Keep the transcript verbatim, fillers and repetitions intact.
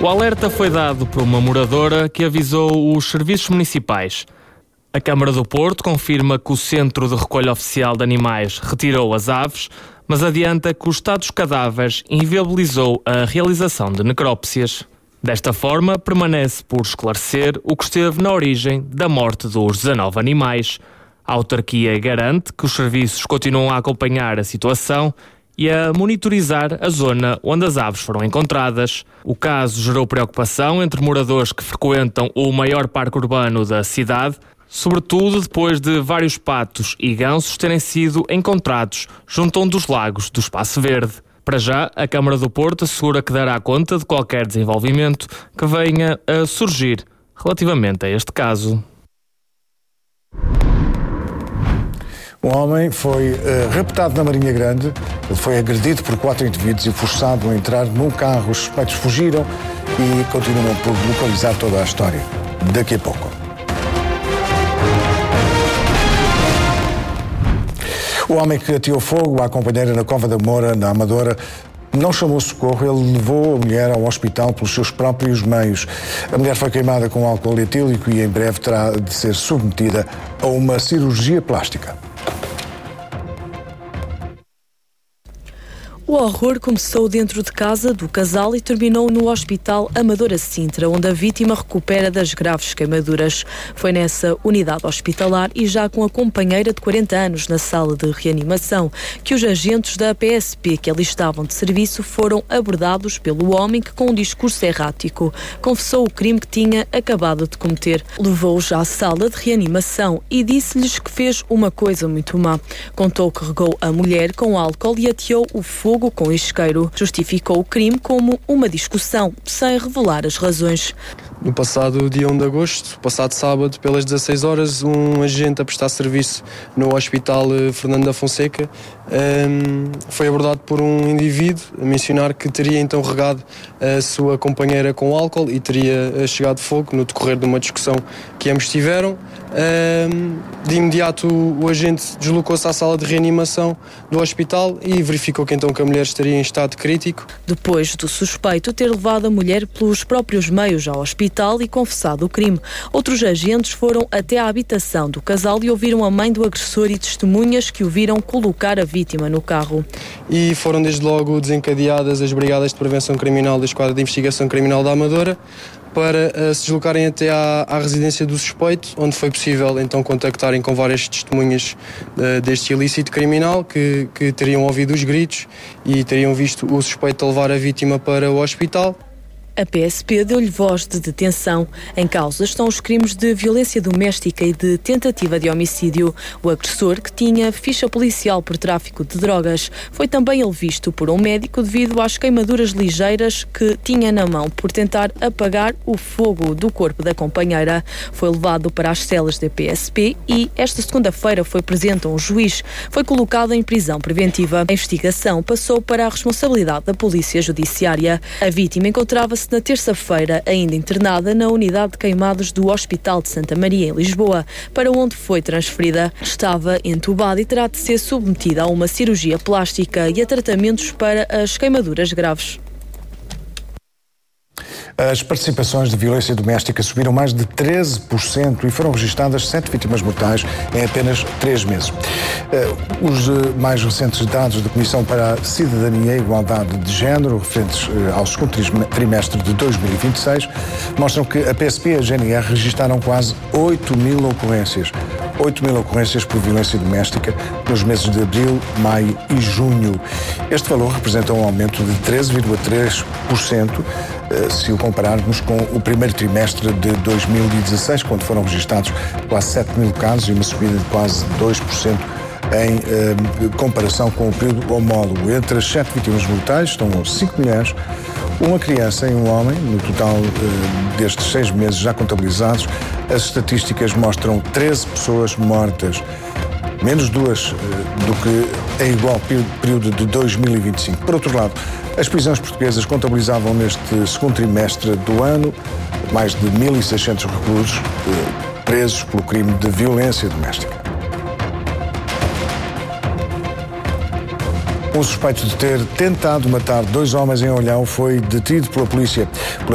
O alerta foi dado por uma moradora que avisou os serviços municipais. A Câmara do Porto confirma que o Centro de Recolha Oficial de Animais retirou as aves, mas adianta que o estado dos cadáveres inviabilizou a realização de necrópsias. Desta forma, permanece por esclarecer o que esteve na origem da morte dos dezanove animais. A autarquia garante que os serviços continuam a acompanhar a situação e a monitorizar a zona onde as aves foram encontradas. O caso gerou preocupação entre moradores que frequentam o maior parque urbano da cidade, sobretudo depois de vários patos e gansos terem sido encontrados junto a um dos lagos do Espaço Verde. Para já, a Câmara do Porto assegura que dará conta de qualquer desenvolvimento que venha a surgir relativamente a este caso. Um homem foi uh, raptado na Marinha Grande. Ele foi agredido por quatro indivíduos e forçado a entrar num carro. Os suspeitos fugiram e continuam por localizar toda a história. Daqui a pouco. O homem que ateou fogo à companheira na Cova da Moura, na Amadora, não chamou socorro. Ele levou a mulher ao hospital pelos seus próprios meios. A mulher foi queimada com álcool etílico e em breve terá de ser submetida a uma cirurgia plástica. O horror começou dentro de casa do casal e terminou no Hospital Amadora Sintra, onde a vítima recupera das graves queimaduras. Foi nessa unidade hospitalar e já com a companheira de quarenta anos na sala de reanimação que os agentes da P S P que ali estavam de serviço foram abordados pelo homem que, com um discurso errático, confessou o crime que tinha acabado de cometer. Levou-os à sala de reanimação e disse-lhes que fez uma coisa muito má. Contou que regou a mulher com álcool e ateou o fogo com isqueiro. Justificou o crime como uma discussão, sem revelar as razões. No passado dia um de agosto, passado sábado, pelas dezasseis horas, um agente a prestar serviço no Hospital Fernando da Fonseca um, foi abordado por um indivíduo a mencionar que teria então regado a sua companheira com álcool e teria chegado fogo no decorrer de uma discussão que ambos tiveram. Um, de imediato o agente deslocou-se à sala de reanimação do hospital e verificou que então que a mulher estaria em estado crítico. Depois do suspeito ter levado a mulher pelos próprios meios ao hospital e confessado o crime, outros agentes foram até à habitação do casal e ouviram a mãe do agressor e testemunhas que o viram colocar a vítima no carro. E foram desde logo desencadeadas as brigadas de prevenção criminal da Esquadra de Investigação Criminal da Amadora para uh, se deslocarem até à, à residência do suspeito, onde foi possível então contactarem com várias testemunhas uh, deste ilícito criminal que, que teriam ouvido os gritos e teriam visto o suspeito levar a vítima para o hospital. A P S P deu-lhe voz de detenção. Em causa estão os crimes de violência doméstica e de tentativa de homicídio. O agressor, que tinha ficha policial por tráfico de drogas, foi também ele visto por um médico devido às queimaduras ligeiras que tinha na mão por tentar apagar o fogo do corpo da companheira. Foi levado para as celas da P S P e esta segunda-feira foi presente a um juiz. Foi colocado em prisão preventiva. A investigação passou para a responsabilidade da Polícia Judiciária. A vítima encontrava-se na terça-feira, ainda internada na unidade de queimados do Hospital de Santa Maria, em Lisboa, para onde foi transferida. Estava entubada e terá de ser submetida a uma cirurgia plástica e a tratamentos para as queimaduras graves. As participações de violência doméstica subiram mais de treze por cento e foram registadas sete vítimas mortais em apenas três meses. Os mais recentes dados da Comissão para a Cidadania e Igualdade de Género, referentes ao segundo trimestre de dois mil e vinte e seis, mostram que a P S P e a G N R registaram quase oito mil ocorrências. oito mil ocorrências por violência doméstica nos meses de abril, maio e junho. Este valor representa um aumento de treze vírgula três por cento se o compararmos com o primeiro trimestre de dois mil e dezasseis, quando foram registados quase sete mil casos e uma subida de quase dois por cento em eh, comparação com o período homólogo. Entre as sete vítimas mortais estão cinco mulheres, uma criança e um homem. No total eh, destes seis meses já contabilizados, as estatísticas mostram treze pessoas mortas, menos duas eh, do que em igual período de dois mil e vinte e cinco. Por outro lado, as prisões portuguesas contabilizavam neste segundo trimestre do ano mais de mil e seiscentos reclusos eh, presos pelo crime de violência doméstica. Um suspeito de ter tentado matar dois homens em Olhão foi detido pela polícia.